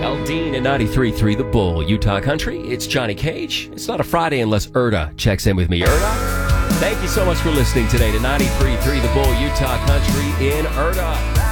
Al Dean at 93.3 The Bull, Utah Country. It's Johnny Cage. It's not a Friday unless Erda checks in with me. Erda, thank you so much for listening today to 93.3 The Bull, Utah Country in Erda.